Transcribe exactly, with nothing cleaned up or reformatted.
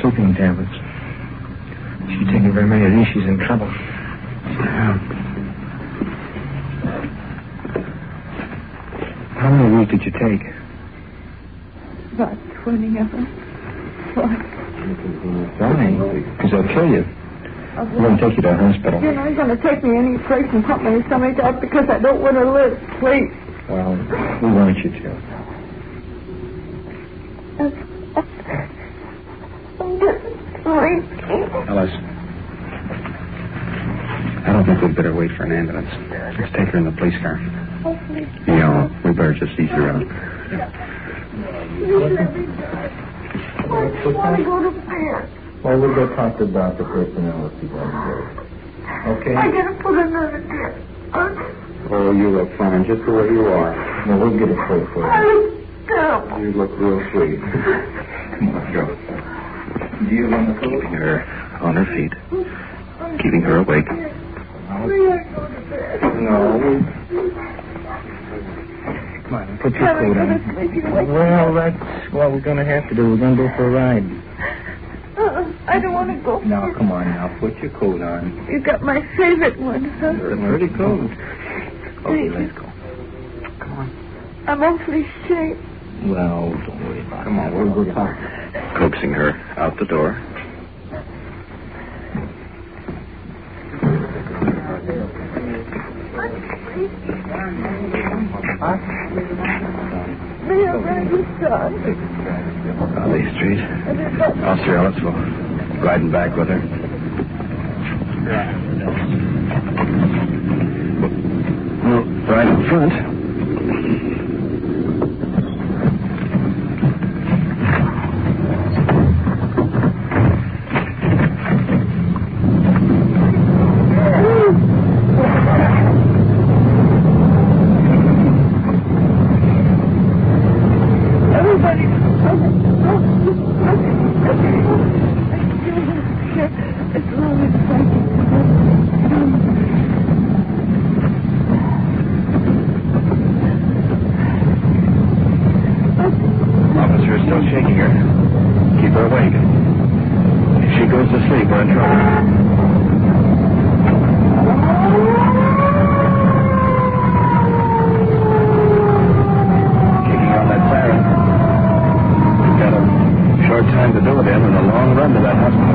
sleeping tablets. She's taking very many of these. She's in trouble. Yeah. How many of these did you take? About twenty of them. Why? Why? Because they'll kill you. We're going to take you to a hospital. You're not going to take me any place and pump my stomach out because I don't want to live. Please. Well, we want you to. I'm getting sleepy. Ellis, I don't think we'd better wait for an ambulance. Let's take her in the police car. You know, we better just ease her out. You let me die. I just want to go to bed. Well, we'll go talk to Doctor Personnel if you want to go. Okay? I got to put another dip. Oh, you look fine just the way you are. Well, we'll get a coat for I you. look terrible. You look real sweet. Come on, go. Do you want to go? Keeping her on her feet. Keeping her awake. May I go to bed? No. Come on, put your Can I coat go on. to sleep? You wake me Well, that's what we're going to have to do. We're going to go for a ride. Uh, I don't want to go. Now, come on now. Put your coat on. You got my favorite one, huh? It's pretty cold. Okay, let's go. Come on. I'm awfully shaky. Well, don't worry about it. Come on, we'll go talk. Coaxing her out the door. May I ride your son? Valley Street. Officer Ellis will riding back with her. Well, right in front.